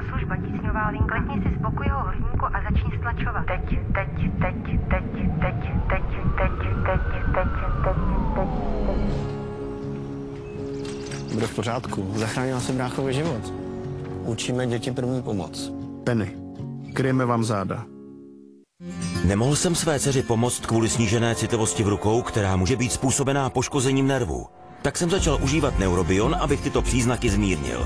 služba, tísňová linka. Klikni si z boku jeho hrudníku a začni stlačovat. Teď. Bude v pořádku. Zachránila se bráchovi život. Učíme děti první pomoc. Penny, kryjeme vám záda. Nemohl jsem své dceři pomoct kvůli snížené citlivosti v rukou, která může být způsobená poškozením nervů. Tak jsem začal užívat Neurobion, abych tyto příznaky zmírnil.